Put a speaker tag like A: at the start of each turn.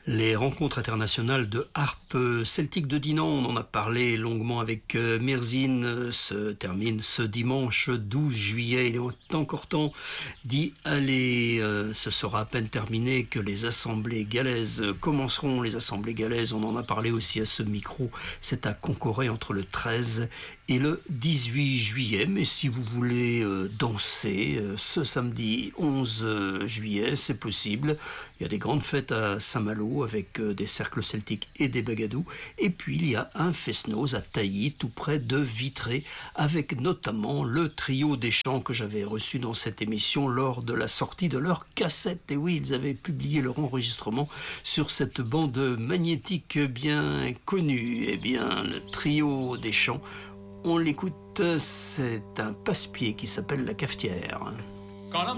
A: Les rencontres internationales de harpe celtique de Dinan, on en a parlé longuement avec Merzine, se termine ce dimanche 12 juillet. Il est encore temps d'y aller. Ce sera à peine terminé que les assemblées galaises commenceront. Les assemblées galaises, on en a parlé aussi à ce micro, c'est à Concoré entre le 13 et le 18 juillet. Mais si vous voulez danser ce samedi 11 juillet, c'est possible. Il y a des grandes fêtes à Saint-Malo avec des cercles celtiques et des bagadous. Et puis il y a un fest-noz à Tailly, tout près de Vitré, avec notamment le trio des chants que j'avais reçu dans cette émission lors de la sortie de leur cassette. Et oui, ils avaient publié leur enregistrement sur cette bande magnétique bien connue. Eh bien, le trio des chants, on l'écoute, c'est un passe-pied qui s'appelle La Cafetière.